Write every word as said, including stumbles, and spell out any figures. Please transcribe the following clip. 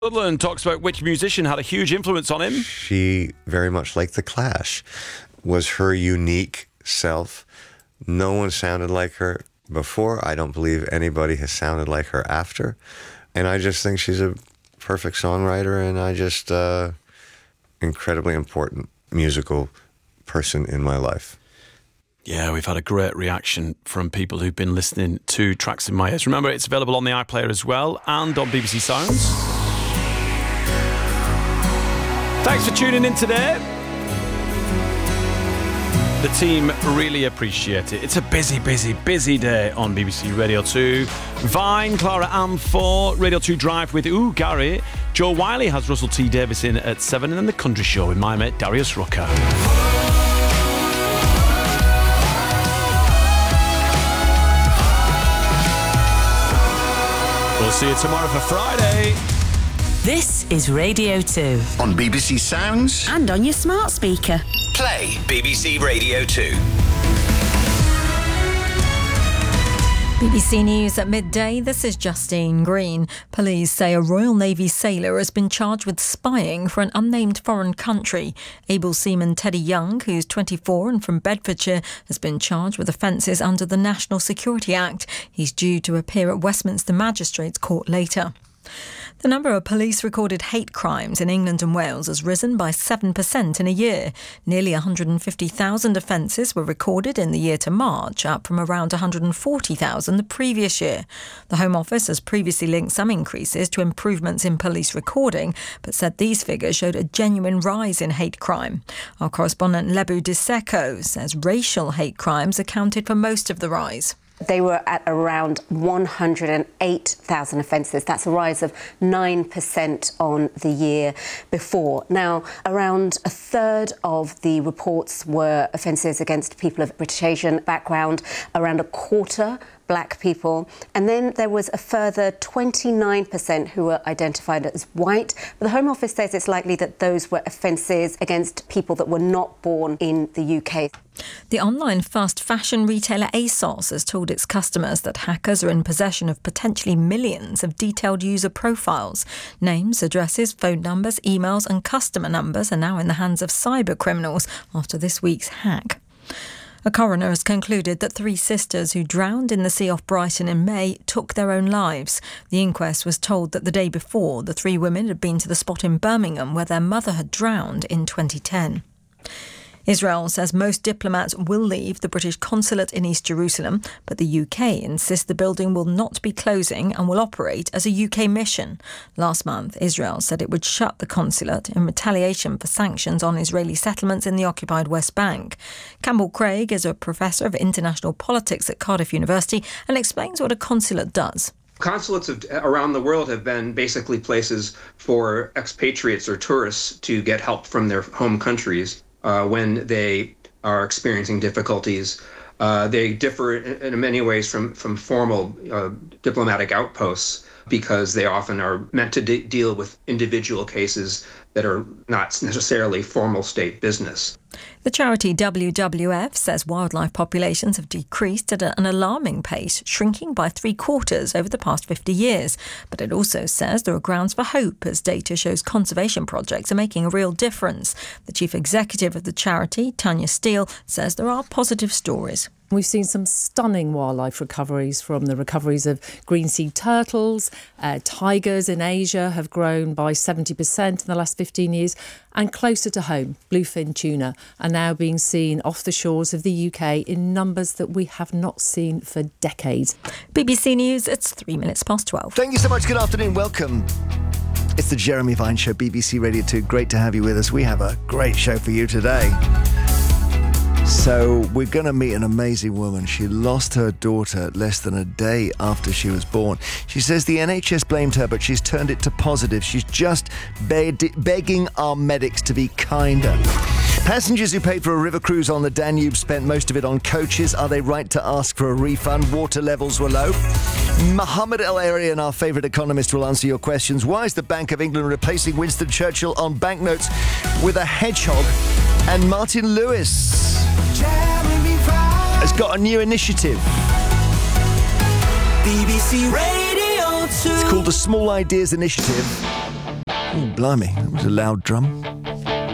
Sutherland talks about which musician had a huge influence on him. She, very much like The Clash, was her unique self. No one sounded like her before. I don't believe anybody has sounded like her after. And I just think she's a perfect songwriter, and I just, uh, incredibly important musical person in my life. Yeah, we've had a great reaction from people who've been listening to Tracks in My Ears. Remember, it's available on the iPlayer as well and on B B C Sounds. Thanks for tuning in today. The team really appreciate it. It's a busy, busy, busy day on B B C Radio two. Vine, Clara Ann for Radio two Drive with Ooh Gary. Joe Wiley has Russell T Davis in at seven, and then The Country Show with my mate Darius Rucker. We'll see you tomorrow for Friday. This is Radio two. On B B C Sounds. And on your smart speaker. Play B B C Radio two. B B C News at midday, this is Justine Green. Police say a Royal Navy sailor has been charged with spying for an unnamed foreign country. Able seaman Teddy Young, who's twenty-four and from Bedfordshire, has been charged with offences under the National Security Act. He's due to appear at Westminster Magistrates Court later. The number of police-recorded hate crimes in England and Wales has risen by seven percent in a year. Nearly one hundred fifty thousand offences were recorded in the year to March, up from around one hundred forty thousand the previous year. The Home Office has previously linked some increases to improvements in police recording, but said these figures showed a genuine rise in hate crime. Our correspondent Lebu Diseko says racial hate crimes accounted for most of the rise. They were at around one hundred eight thousand offences. That's a rise of nine percent on the year before. Now, around a third of the reports were offences against people of British Asian background, around a quarter black people, and then there was a further twenty-nine percent who were identified as white. But the Home Office says it's likely that those were offences against people that were not born in the U K. The online fast fashion retailer ASOS has told its customers that hackers are in possession of potentially millions of detailed user profiles. Names, addresses, phone numbers, emails and customer numbers are now in the hands of cyber criminals after this week's hack. A coroner has concluded that three sisters who drowned in the sea off Brighton in May took their own lives. The inquest was told that the day before, the three women had been to the spot in Birmingham where their mother had drowned in twenty ten. Israel says most diplomats will leave the British consulate in East Jerusalem, but the U K insists the building will not be closing and will operate as a U K mission. Last month, Israel said it would shut the consulate in retaliation for sanctions on Israeli settlements in the occupied West Bank. Campbell Craig is a professor of international politics at Cardiff University and explains what a consulate does. Consulates of, around the world have been basically places for expatriates or tourists to get help from their home countries uh, when they are experiencing difficulties. Uh, they differ in, in many ways from, from formal uh, diplomatic outposts because they often are meant to de- deal with individual cases that are not necessarily formal state business. The charity W W F says wildlife populations have decreased at an alarming pace, shrinking by three quarters over the past fifty years. But it also says there are grounds for hope as data shows conservation projects are making a real difference. The chief executive of the charity, Tanya Steele, says there are positive stories. We've seen some stunning wildlife recoveries from the recoveries of green sea turtles. Uh, tigers in Asia have grown by seventy percent in the last fifteen years. And closer to home, bluefin tuna are now being seen off the shores of the U K in numbers that we have not seen for decades. B B C News, it's three minutes past twelve. Thank you so much. Good afternoon. Welcome. It's the Jeremy Vine Show, B B C Radio two. Great to have you with us. We have a great show for you today. So we're going to meet an amazing woman. She lost her daughter less than a day after she was born. She says the N H S blamed her, but she's turned it to positive. She's just be- begging our medics to be kinder. Passengers who paid for a river cruise on the Danube spent most of it on coaches. Are they right to ask for a refund? Water levels were low. Mohammed El Arian, our favourite economist, will answer your questions. Why is the Bank of England replacing Winston Churchill on banknotes with a hedgehog? And Martin Lewis has got a new initiative. B B C Radio two. It's called the Small Ideas Initiative. Oh, blimey, that was a loud drum.